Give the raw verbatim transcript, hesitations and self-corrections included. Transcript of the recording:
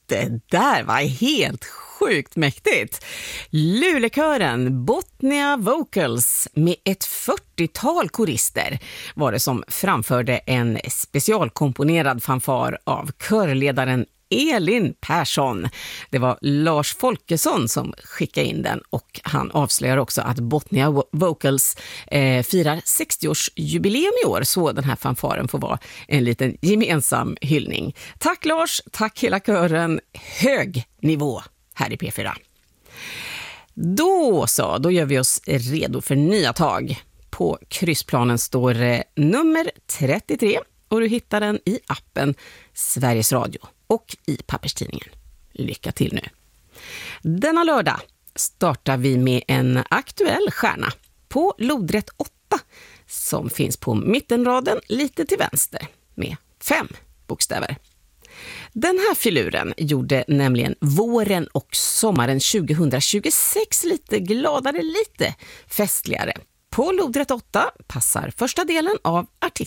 Det där var helt sjukt mäktigt. Lulekören Botnia Vocals med ett fyrtiotal korister var det som framförde en specialkomponerad fanfar av körledaren Elin Persson. Det var Lars Folkesson som skickade in den, och han avslöjar också att Botnia Vocals eh, firar sextioårsjubileum i år, så den här fanfaren får vara en liten gemensam hyllning. Tack Lars, tack hela kören. Hög nivå här i P fyra. Då så, då gör vi oss redo för nya tag. På kryssplanen står eh, nummer trettiotre, och du hittar den i appen Sveriges Radio och i papperstidningen. Lycka till nu. Denna lördag startar vi med en aktuell stjärna på lodrätt åtta som finns på mittenraden lite till vänster med fem bokstäver. Den här filuren gjorde nämligen våren och sommaren tjugohundratjugosex lite gladare, lite festligare. På lodrätt åtta passar första delen av artist